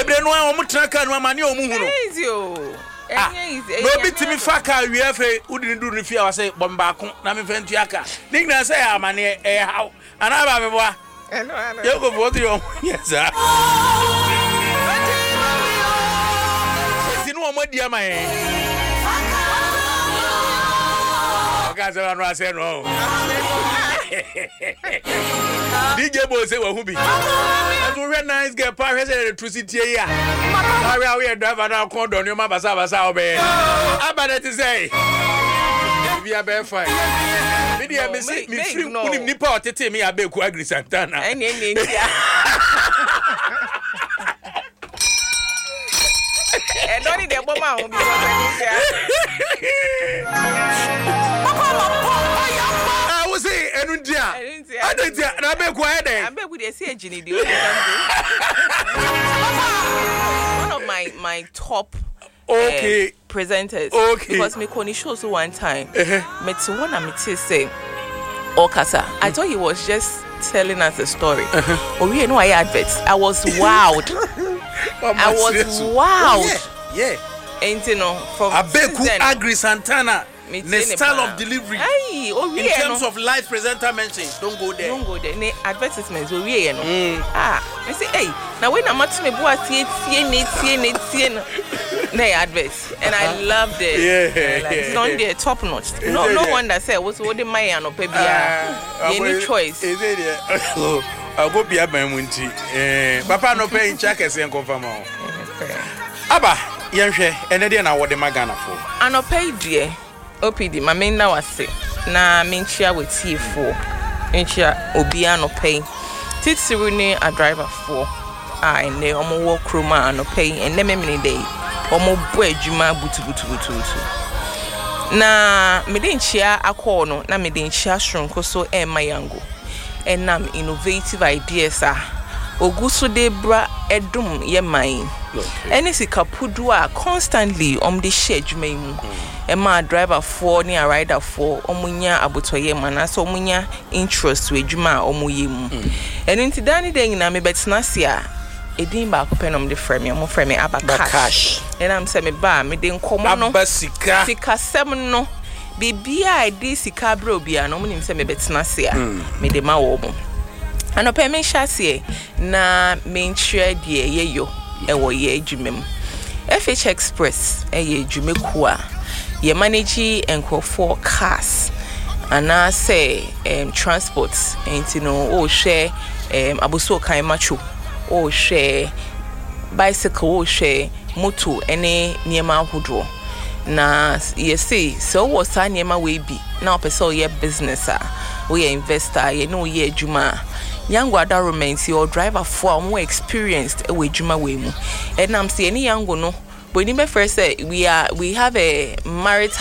bebre no a omutra ka no amane omuhunu easy o easy no bi timi fa ka wi afa udini duru fi a wase bomba ko na me fantu aka nigna say amane haw ana ba me boa yo go vote yo yes tinu omodi ama Gaza no ase no DJ Bo say wahu bi that we nice girl pa say electricity here we driver now come don you ma basa obe abada to say we are be fine me dey me see me free unim nipa otete me abeku Agri Santana eni don't need the bomb on I was say enundia I didn't na be quiet there I be dey say ejini dey one of my top presenters because me koni show so one time me to one am say Okasa I thought he was just telling us a story oh we know I adverts I was wowed I was wowed yeah and you know from Abeku Agri Santana the style of delivery in terms of live presenter mention don't go there ne advertisements we you know I say hey now when I'm at me boy tie no adverts and I loved it it's on there top notch no wonder say what's what the my no pe bia any choice is it I go bia ban munti papa no pay in check ese confirm aba yenhwe ene de na wo de magana fo anopai die OPD my main na wase na menchia wetifo enchia obi anopai titiru ni a driver for ene omo wo kroma anopai ene memni dey omo bo adwuma butu na medenchia akọ no na medenchia shronko so mayango enam innovative ideas oguso de bra edum ye man any sikapudu a constantly the share dwuma mu ma driver for ni a rider for omunya abotoye mana so omunya interest we dwuma omuye mu enu ntidani de nyina me betena se a edin ba ko penom de frame mo frame abakash and am say me ba me de nkomo no abasika sika sem no bibia ide sika bra obia no mo nim say me betena se a me de ma wo mo anope me hyasie na me nchwe de yeyo ewo ye adwumem FH Express ye adwumeku a ye manage enkrofo cars ana say transport enti no o share abuso kan macho o share bicycle o share moto ene niema ahodo na ye say so wo sa niema we bi na opese ye business a we investor ye no ye adwuma young government your driver for more experienced we adwuma we mu and am say any young no when you first say we have a maritime